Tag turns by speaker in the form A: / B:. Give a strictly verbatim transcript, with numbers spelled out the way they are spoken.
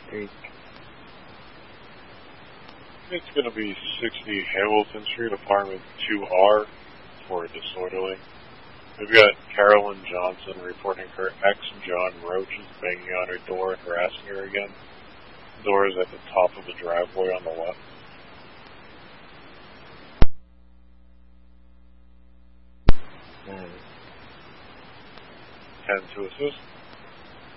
A: Street.
B: It's going to be sixty Hamilton Street, apartment two R, for disorderly. We've got Carolyn Johnson reporting her ex, John Roach, is banging on her door and harassing her again. The door is at the top of the driveway on the left.
A: Mm.
B: ten to assist.